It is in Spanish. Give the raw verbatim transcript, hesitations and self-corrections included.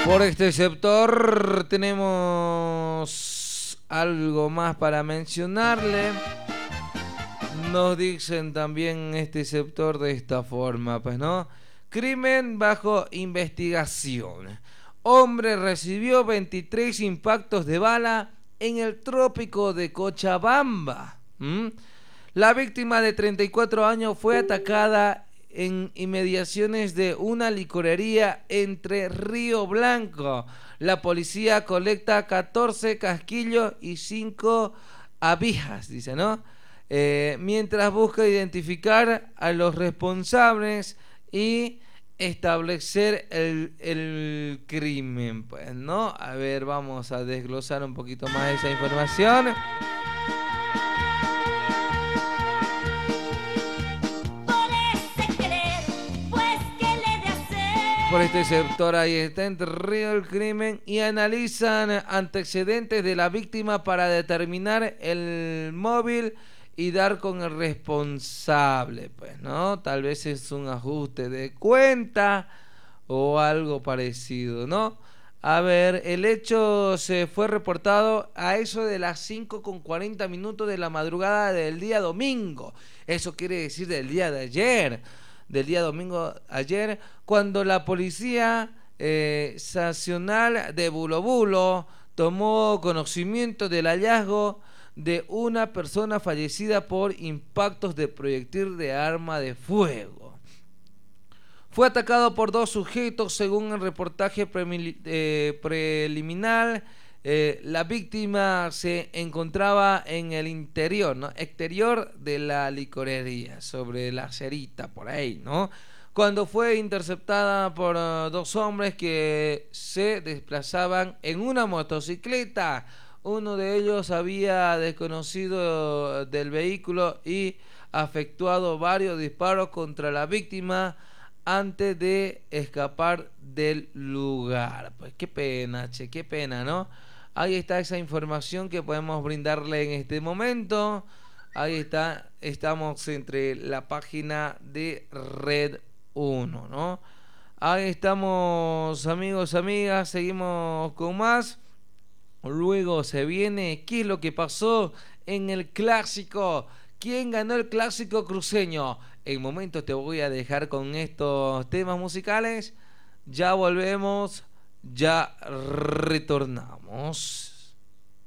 Por este sector tenemos algo más para mencionarle. Nos dicen también en este sector de esta forma, pues, ¿no? Crimen bajo investigación. Hombre recibió veintitrés impactos de bala en el trópico de Cochabamba. ¿Mm? La víctima de treinta y cuatro años fue atacada en inmediaciones de una licorería entre Río Blanco. La policía colecta catorce casquillos y cinco abijas, dice, ¿no? Eh, mientras busca identificar a los responsables y establecer el, el crimen, pues, ¿no? A ver, vamos a desglosar un poquito más esa información. Por este sector ahí está entre Río el crimen y analizan antecedentes de la víctima para determinar el móvil y dar con el responsable, pues, ¿no? Tal vez es un ajuste de cuenta o algo parecido, ¿no? A ver, el hecho se fue reportado a eso de las cinco con cuarenta minutos de la madrugada del día domingo. Eso quiere decir del día de ayer. Del día domingo ayer, cuando la policía eh, sancional de Bulo Bulo tomó conocimiento del hallazgo de una persona fallecida por impactos de proyectil de arma de fuego. Fue atacado por dos sujetos según el reportaje premil- eh, preliminar. Eh, la víctima se encontraba en el interior, ¿no? exterior de la licorería, sobre la cerita, por ahí, ¿no? Cuando fue interceptada por uh, dos hombres que se desplazaban en una motocicleta. Uno de ellos había desconocido del vehículo y efectuado varios disparos contra la víctima antes de escapar del lugar. Pues qué pena, che, qué pena, ¿no? Ahí está esa información que podemos brindarle en este momento. Ahí está, estamos entre la página de Red uno, ¿no? Ahí estamos, amigos, amigas, seguimos con más. Luego se viene, ¿qué es lo que pasó en el clásico? ¿Quién ganó el clásico cruceño? En momentos te voy a dejar con estos temas musicales. Ya volvemos, ya retornamos.